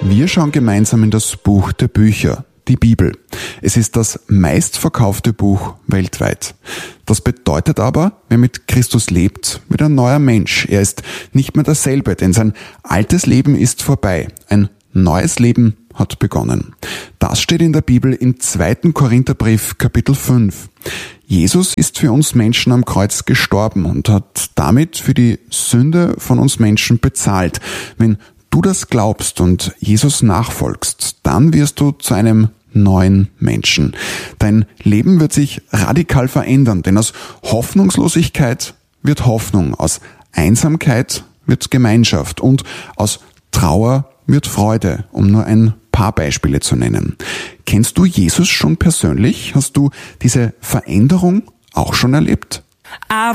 Wir schauen gemeinsam in das Buch der Bücher, die Bibel. Es ist das meistverkaufte Buch weltweit. Das bedeutet aber, wer mit Christus lebt, wird ein neuer Mensch. Er ist nicht mehr derselbe, denn sein altes Leben ist vorbei. Ein neues Leben hat begonnen. Das steht in der Bibel im 2. Korintherbrief, Kapitel 5. Jesus ist für uns Menschen am Kreuz gestorben und hat damit für die Sünde von uns Menschen bezahlt. Wenn du das glaubst und Jesus nachfolgst, dann wirst du zu einem neuen Menschen. Dein Leben wird sich radikal verändern, denn aus Hoffnungslosigkeit wird Hoffnung, aus Einsamkeit wird Gemeinschaft und aus Trauer wird Freude, um nur ein paar Beispiele zu nennen. Kennst du Jesus schon persönlich? Hast du diese Veränderung auch schon erlebt?